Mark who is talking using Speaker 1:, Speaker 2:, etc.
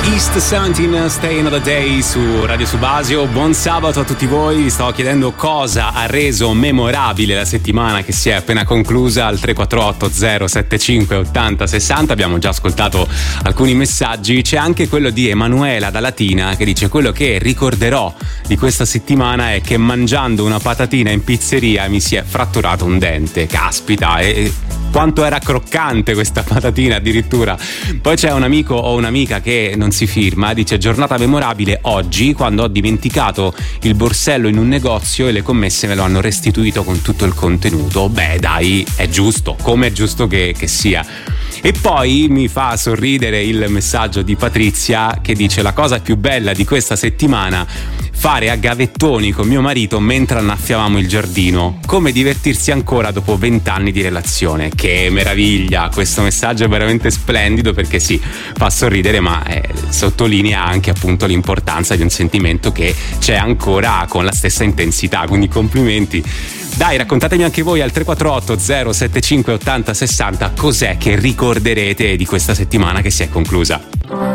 Speaker 1: East 17, Stay Another Day su Radio Subasio. Buon sabato a tutti voi. Vi stavo chiedendo cosa ha reso memorabile la settimana che si è appena conclusa al 348 075 80 60. Abbiamo già ascoltato alcuni messaggi. C'è anche quello di Emanuela da Latina che dice: quello che ricorderò di questa settimana è che mangiando una patatina in pizzeria mi si è fratturato un dente. Caspita, e quanto era croccante questa patatina addirittura. Poi c'è un amico o un'amica che non si firma, dice: giornata memorabile oggi quando ho dimenticato il borsello in un negozio e le commesse me lo hanno restituito con tutto il contenuto. Beh dai, è giusto, come è giusto che sia. E poi mi fa sorridere il messaggio di Patrizia che dice: la cosa più bella di questa settimana, fare a gavettoni con mio marito mentre annaffiavamo il giardino, come divertirsi ancora dopo 20 anni di relazione. Che meraviglia, questo messaggio è veramente splendido perché sì, fa sorridere ma sottolinea anche appunto l'importanza di un sentimento che c'è ancora con la stessa intensità, quindi complimenti. Dai, raccontatemi anche voi al 348 075 80 60 cos'è che ricorderete di questa settimana che si è conclusa.